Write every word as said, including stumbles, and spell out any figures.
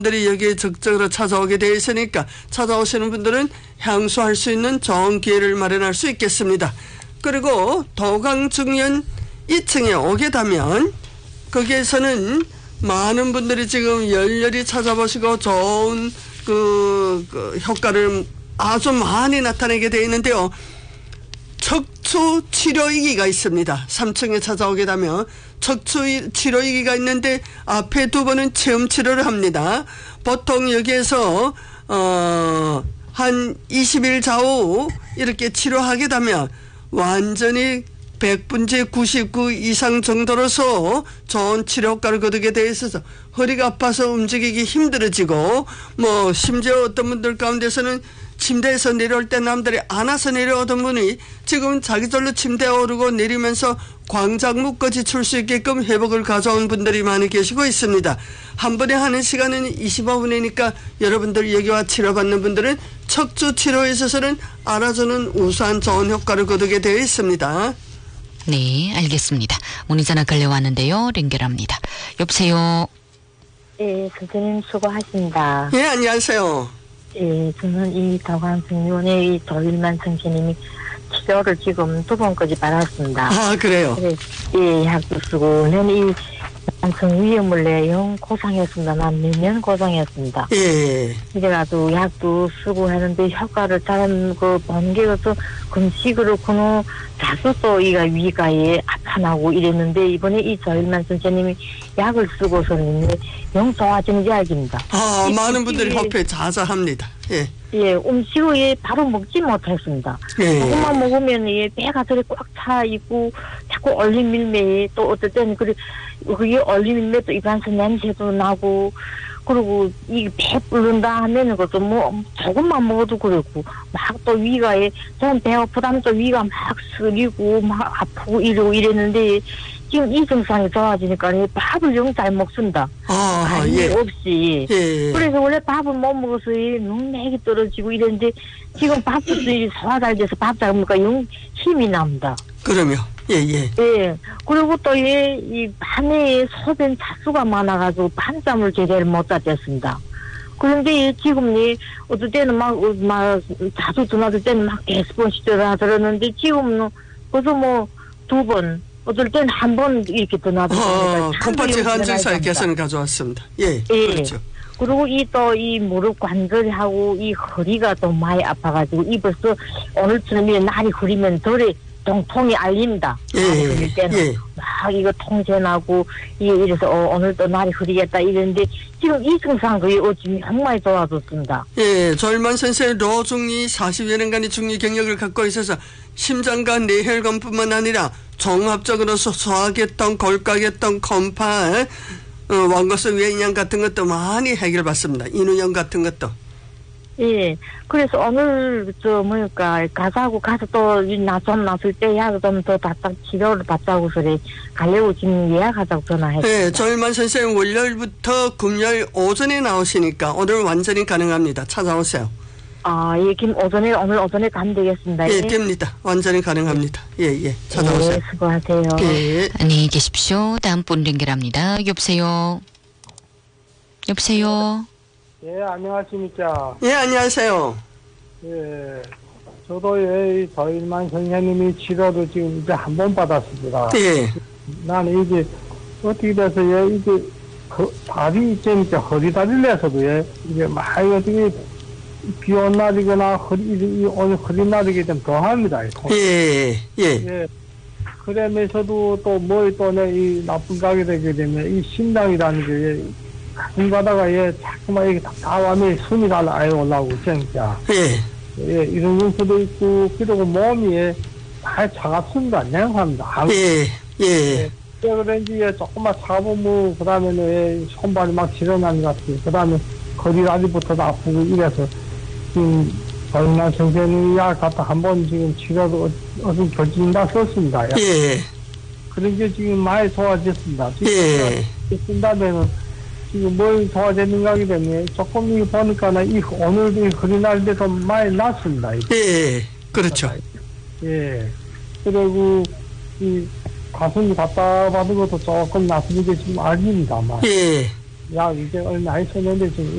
들이 여기에 적극적으로 찾아오게 되어 있으니까 찾아오시는 분들은 향수할 수 있는 좋은 기회를 마련할 수 있겠습니다. 그리고 도강증연 이 층에 오게 되면 거기에서는 많은 분들이 지금 열렬히 찾아보시고 좋은 그, 그 효과를 아주 많이 나타내게 되어 있는데요. 척추 치료이기가 있습니다. 삼 층에 찾아오게 되면 척추 치료이기가 있는데 앞에 두 번은 체험 치료를 합니다. 보통 여기에서 어, 한 이십 일 좌우 이렇게 치료하게 되면 완전히 백 분째 구십구 이상 정도로서 좋은 치료 효과를 거두게 되어 있어서 허리가 아파서 움직이기 힘들어지고 뭐 심지어 어떤 분들 가운데서는 침대에서 내려올 때 남들이 안아서 내려오던 분이 지금 자기절로 침대에 오르고 내리면서 광장무까지 출 수 있게끔 회복을 가져온 분들이 많이 계시고 있습니다. 한 번에 하는 시간은 이십오 분이니까 여러분들 여기와 치료받는 분들은 척추 치료에 있어서는 알아주는 우수한 좋은 효과를 거두게 되어 있습니다. 네, 알겠습니다. 문의 전화 걸려왔는데요. 연결합니다. 여보세요. 예, 선생님 수고하십니다. 예, 안녕하세요. 예, 저는 이 도강증연의 이 조일만 선생님이 치료를 지금 두 번까지 받았습니다. 아, 그래요? 그래, 예, 약도 쓰고, 난 이 만성 위염을 내영 고생했습니다. 난 몇 년 고생했습니다. 예. 이래가지고 약도 쓰고 하는데 효과를 잘 그 보는 게 없어 금식으로 그는 자주 또 이가 위가에 아파나고 이랬는데 이번에 이 조일만 선생님이 약을 쓰고서는 영 좋아지는 약입니다. 아, 많은 분들이 호흡에 자자합니다. 예. 예, 음식을 바로 먹지 못했습니다. 예. 조금만 먹으면 예, 배가 저리 꽉 차 있고 자꾸 얼림밀매에 또 어떨 때는 그리 그게 얼림밀매 또 입안에서 냄새도 나고 그리고 이 배 불른다 하면은 그것도 뭐 조금만 먹어도 그렇고 막 또 위가에 전 배가 부담 또 위가 막 쓰리고 막 아프고 이러고 이랬는데 지금 이 증상이 좋아지니까 밥을 영 잘 먹습니다. 아, 예. 없이. 예. 그래서 원래 밥을 못 먹어서 눈맥이 떨어지고 이랬는데 지금 밥도 소화 잘 돼서 밥 잘 먹으니까 영 힘이 납니다. 그러면 예, 예. 예. 그리고 또 예, 이 밤에 소변 자수가 많아가지고 밤잠을 제대로 못 잤습니다. 그런데 지금 예, 어떨 때는 막, 막 자주 드나들 때는 막 다섯 번씩 들어들었는데 지금은 벌써 뭐 두 번. 어떨 때는 한 번 이렇게 드나들고. 어, 콩팥제 한증사의 개선을 가져왔습니다. 예, 예. 그렇죠. 그리고 이 또 이 무릎 관절하고 이 허리가 또 많이 아파가지고 이 벌써 오늘처럼 날이 흐리면 덜에 통통이 알립니다. 예, 날이 흐릴 때는 예. 막 이거 통제나고 이게 이래서 어, 오늘 또 날이 흐리겠다 이랬는데 지금 이 증상도 어찌 정말 좋아졌습니다. 예, 조일만 선생의 로중이 사십여 년간의 중리 경력을 갖고 있어서 심장과 뇌혈관뿐만 아니라 종합적으로 소화계통, 골가계통, 컴팔, 어, 완거성 외인양 같은 것도 많이 해결받습니다. 인후염 같은 것도. 예. 그래서 오늘 저 뭐랄까 가자고 가서 또 나 좀 났을 때 약 좀 더 바짝 치료를 받자고 그래 가려고 지금 예약하자고 전화했어요. 예, 조일만 선생 월요일부터 금요일 오전에 나오시니까 오늘 완전히 가능합니다. 찾아오세요. 아, 예, 김 오전에 오늘 오전에 가면 되겠습니다. 예, 됩니다. 완전히 가능합니다. 예, 예, 찾아오세요. 예, 수고하세요. 예. 안녕히 계십시오. 다음 분 연결합니다. 여보세요. 여보세요. 예, 안녕하십니까. 예, 안녕하세요. 예, 저도 예, 조일만 선생님이 치료를 지금 이제 한 번 받았습니다. 예. 나는 이게 어떻게 돼서 예, 이게 그 다리 좀 이제 허리다리를 내서도 예, 이게 막 어떻게 비 온 날이거나 허리, 이, 오늘 흐린 날이기 좀 더합니다. 예, 예. 예. 그러면서도 또 뭘 또 내 이 나쁜 가게 되게 되면 이 심장이라는 게 예, 가끔 가다가 예, 자꾸만 이게 답답하면 숨이 달아요 올라오고 진짜. 예. 예, 이런 것도 있고 그리고 몸이 예, 다 차갑습니다. 냉합니다. 예, 예. 예. 그런지 예, 조금만 차보면 그 다음에는 예, 손발이 막 지러나는 것 같아요. 그 다음에 거리다리부터도 아프고 이래서 지금 조일만 선생님이 약 갖다 한번 지금 치료도 어떤 결진다 썼습니다. 약. 예. 그런 게 지금 많이 좋아졌습니다. 지금 예. 쓴다면은 지금 뭘 좋아졌는가 하기 때문에 조금 이 보니까는 이 오늘 이 흐린 날인데도 많이 낫습니다. 예, 그렇죠. 예. 그리고 이 가슴이 답답하는 것도 조금 낫는 게 지금 알립니다만. 예. 약 이제 얼마 안 썼는데 지금